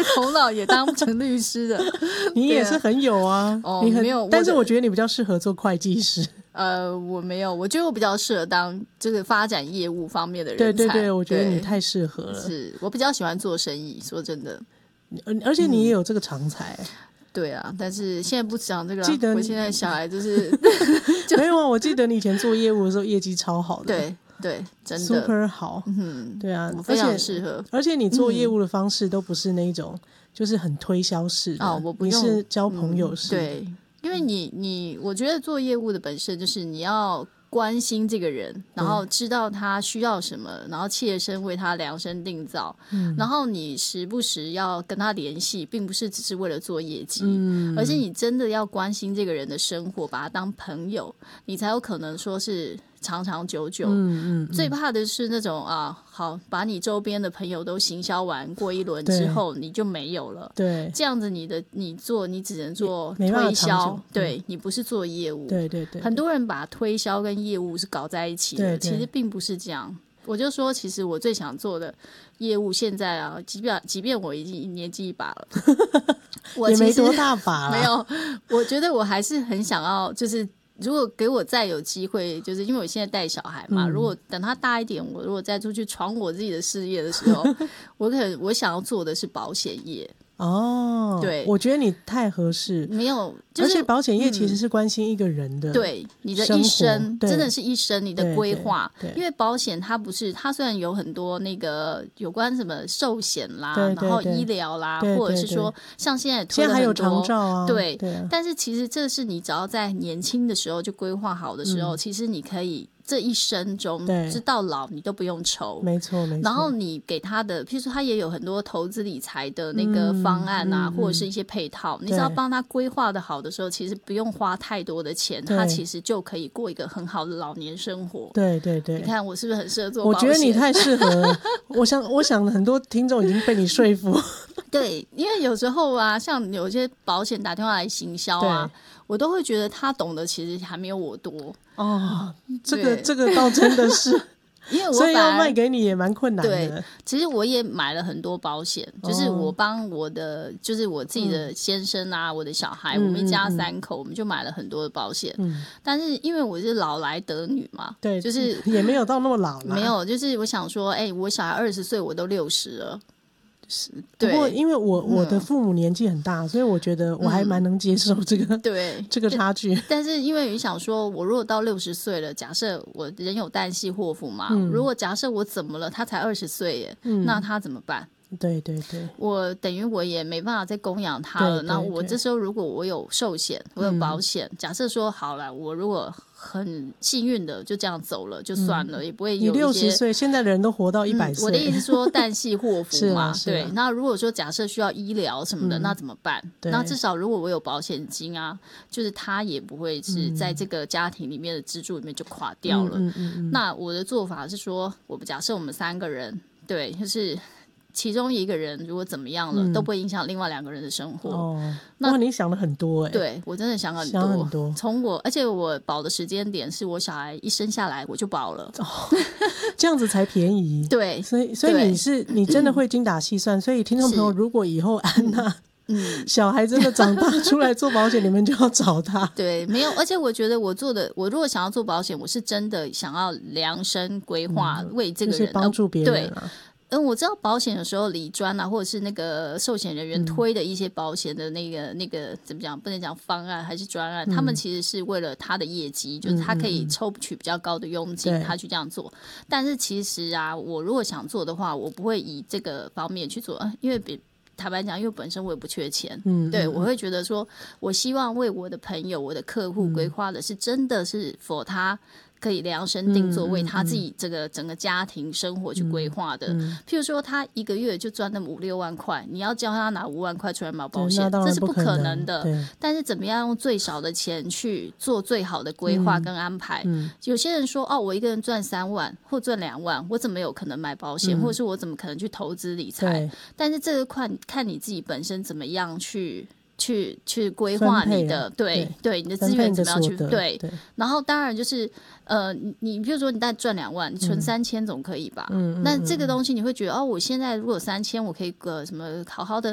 头脑也当成律师的。 你也是很有啊，你很没有， 但是我觉得你比较适合做会计师。 我没有，我觉得我比较适合当这个发展业务方面的人才。 对对对，我觉得你太适合了。 是我比较喜欢做生意，说真的。 而且你也有这个长才。 对啊，但是现在不讲这个记得我现在小孩就是没有啊，我记得你以前做业务的时候业绩超好的。 对对，真的 super 好。对啊， 我非常适合。 而且你做业务的方式都不是那种就是很推销式的。 我不用， 你是交朋友式的。 对，因为我觉得做业务的本身就是你要关心这个人，然后知道他需要什么，然后切身为他量身定造，然后你时不时要跟他联系，并不是只是为了做业绩，而是你真的要关心这个人的生活，把他当朋友，你才有可能说是长长久久。最怕的是那种好把你周边的朋友都行销完过一轮之后你就没有了。 对， 这样子你只能做推销，对，你不是做业务。 对对对， 很多人把推销跟业务是搞在一起的。 对对， 其实并不是这样。我就说其实我最想做的业务现在即便我已经年纪一把了我也没多大把啦。 没有，我觉得我还是很想要，就是如果给我再有机会，就是因为我现在带小孩嘛，如果等他大一点，我如果再出去闯我自己的事业的时候我想要做的是保险业。对， 我觉得你太合适。 没有，而且保险业其实是关心一个人的， 对你的一生，真的是一生你的规划。因为保险它虽然有很多那个有关什么寿险啦，然后医疗啦，或者是说像现在推了很多， 现在还有长照啊， 对，但是其实这是你只要在年轻的时候就规划好的时候，其实你可以这一生中直到老你都不用愁。 没错没错。 然后你给他的譬如说他也有很多投资理财的那个方案啊，或者是一些配套，你只要帮他规划的好的时候，其实不用花太多的钱，他其实就可以过一个很好的老年生活。 对对对， 你看我是不是很适合做保险？ 我觉得你太适合了我想很多听众已经被你说服对，因为有时候像有些保险打电话来行销我都会觉得他懂得其实还没有我多。这个倒真的是因为所以要卖给你也蛮困难的。 对，其实我也买了很多保险，就是我帮就是我自己的先生我的小孩，我们一家3口，我们就买了很多的保险。但是因为我是老来得女嘛， 对， 就是也没有到那么老啦。 没有，就是我想说我小孩20岁，我都60了。 不过因为我的父母年纪很大，所以我觉得我还蛮能接受这个这个差距。 但是因为你想说我如果到60岁了，假设我人有旦夕祸福嘛，如果假设我怎么了，他才20岁耶，那他怎么办？ 对对对， 我等于我也没办法再供养他了。那我这时候如果我有寿险，我有保险，假设说好了，我如果很幸运的就这样走了就算了，也不会有一些。 你60岁，现在的人都活到100岁。 我的意思是说旦夕祸福嘛对。 那如果说假设需要医疗什么的，那怎么办？那至少如果我有保险金就是他也不会是在这个家庭里面的支柱里面就垮掉了。那我的做法是说，假设我们3个人，对，就是其中一个人如果怎么样了，都不会影响另外2个人的生活。 哇，你想了很多对，我真的想很多。而且我保的时间点是我小孩一生下来我就保了。 这样子才便宜。 对， 所以你真的会精打细算。所以听众朋友，如果以后安娜小孩真的长大出来做保险，你们就要找他。 对，没有，而且我觉得我如果想要做保险，我是真的想要量身规划，为这个人就是帮助别人我知道保险有时候理专或者是那个寿险人员推的一些保险的那个怎么讲，不能讲方案还是专案，他们其实是为了他的业绩，就是他可以抽取比较高的佣金，他去这样做。但是其实我如果想做的话，我不会以这个方面去做，因为坦白讲，因为本身我也不缺钱，对，我会觉得说，我希望为我的朋友、我的客户规划的是真的是for他可以量身定做，为他自己这个整个家庭生活去规划的。譬如说，他一个月就赚那么5-6万块，你要叫他拿5万块出来买保险，这是不可能的。但是怎么样用最少的钱去做最好的规划跟安排？有些人说，我一个人赚3万或赚2万，我怎么有可能买保险，或者是我怎么可能去投资理财？但是这个看你自己本身怎么样去规划你的对你的资源怎么样去对，然后当然就是你比如说你大概赚2万，你存3000总可以吧？那这个东西你会觉得我现在如果有3000，我可以什么好好的